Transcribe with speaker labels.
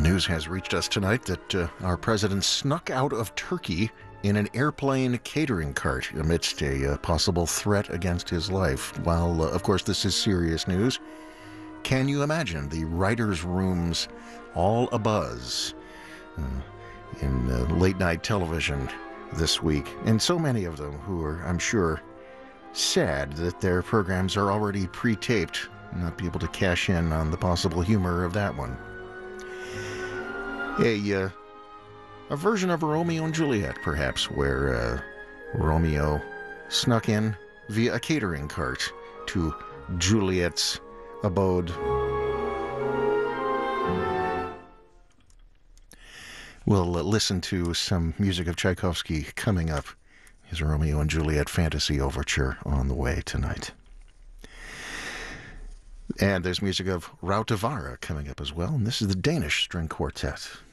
Speaker 1: news has reached us tonight that our president snuck out of Turkey in an airplane catering cart amidst a possible threat against his life. While, of course, this is serious news, can you imagine the writers' rooms all abuzz in late-night television this week? And so many of them who are, I'm sure, sad that their programs are already pre-taped, not be able to cash in on the possible humor of that one. A version of Romeo and Juliet, perhaps, where Romeo snuck in via a catering cart to Juliet's abode. We'll listen to some music of Tchaikovsky coming up. His Romeo and Juliet fantasy overture on the way tonight. And there's music of Rautavaara coming up as well, and this is the Danish String Quartet.